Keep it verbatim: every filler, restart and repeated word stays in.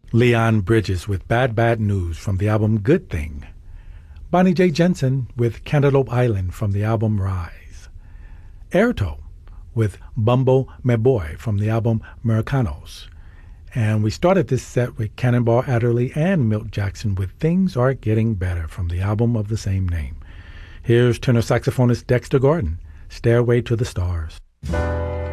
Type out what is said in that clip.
Leon Bridges with Bad Bad News from the album Good Thing. Bonnie J. Jensen with Cantaloupe Island from the album Rise. Airto with Bumbo Me Boy from the album Americanos. And we started this set with Cannonball Adderley and Milt Jackson with Things Are Getting Better from the album of the same name. Here's tenor saxophonist Dexter Gordon, Stairway to the Stars.